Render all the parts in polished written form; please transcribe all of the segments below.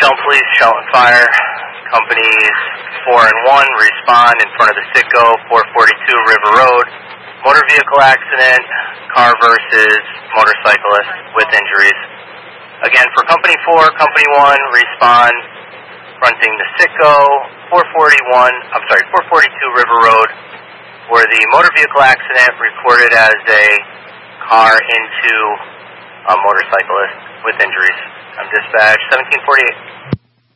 Shelton Police, Shelton Fire, companies 4 and 1, respond in front of the Citgo, 442 River Road. Motor vehicle accident, car versus motorcyclist with injuries. Again, for Company 4, Company 1, respond fronting the Citgo, 442 River Road, where the motor vehicle accident recorded as a car into a motorcyclist with injuries. I'm dispatch 1748.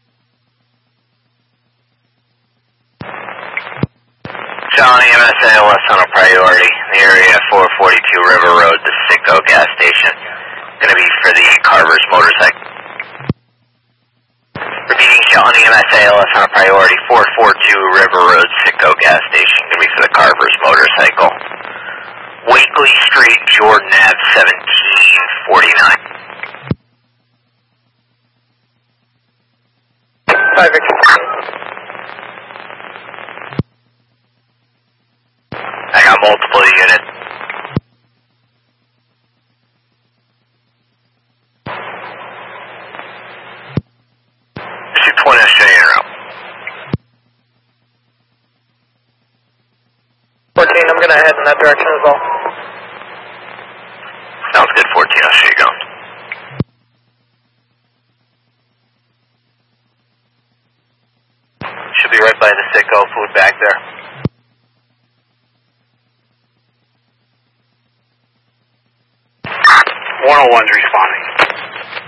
Johnny, MSALS on a priority in the area 442 River Road, the Citgo gas station. Going to be for the Carver's motorcycle. Repeating, Johnny, MSALS on a priority 442 River Road, Citgo gas station. Going to be for the Carver's motorcycle. Wakely Street, Jordan Ave, 1749. 5 Victor. I got multiple units. Issue 20 SJ en route. 14, I'm going to head in that direction as well. Sounds good, 14, I'll show you going. Should be right by the Citgo food back there. One's responding.